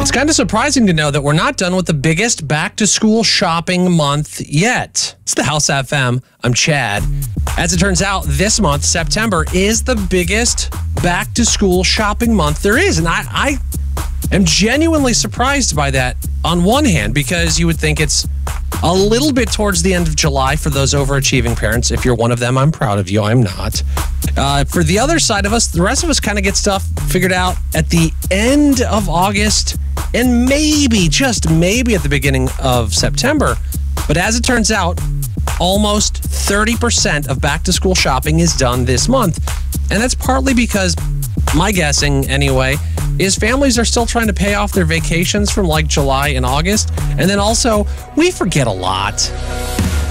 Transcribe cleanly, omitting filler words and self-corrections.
It's kind of surprising to know that we're not done with the biggest back-to-school shopping month yet. It's the House FM. I'm Chad. As it turns out, this month, September, is the biggest back-to-school shopping month there is. And I am genuinely surprised by that on one hand, because you would think it's a little bit towards the end of July for those overachieving parents. If you're one of them, I'm proud of you. I'm not. For the other side of us, the rest of us kind of get stuff figured out at the end of August and maybe, just maybe at the beginning of September. But as it turns out, almost 30% of back-to-school shopping is done this month. And that's partly because, my guessing anyway, is families are still trying to pay off their vacations from like July and August. And then also, we forget a lot.